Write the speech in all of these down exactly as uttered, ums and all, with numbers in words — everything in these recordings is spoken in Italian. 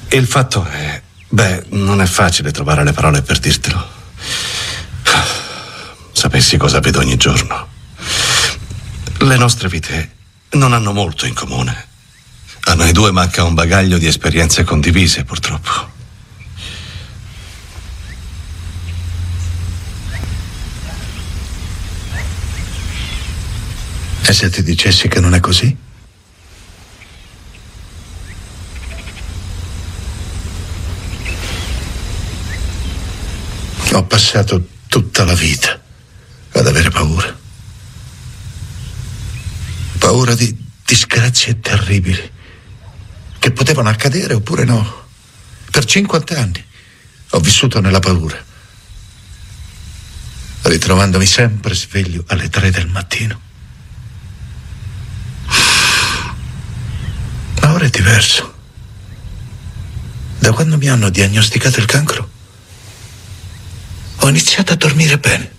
Il fatto è... Beh, non è facile trovare le parole per dirtelo. Sapessi cosa vedo ogni giorno. Le nostre vite non hanno molto in comune. A noi due manca un bagaglio di esperienze condivise, purtroppo. E se ti dicessi che non è così? Ho passato tutta la vita ad avere paura. Paura di disgrazie terribili che potevano accadere oppure no. Per cinquanta anni ho vissuto nella paura, ritrovandomi sempre sveglio alle tre del mattino. Ma ora è diverso. Da quando mi hanno diagnosticato il cancro, ho iniziato a dormire bene.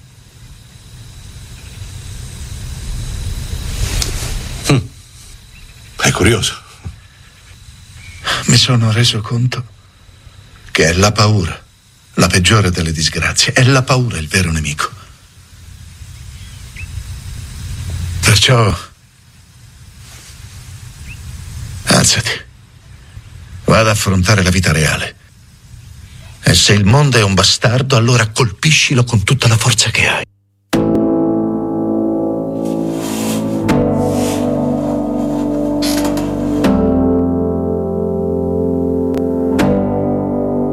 Mm. È curioso. Mi sono reso conto che è la paura la peggiore delle disgrazie. È la paura il vero nemico. Perciò alzati, va ad affrontare la vita reale. E se il mondo è un bastardo, allora colpiscilo con tutta la forza che hai.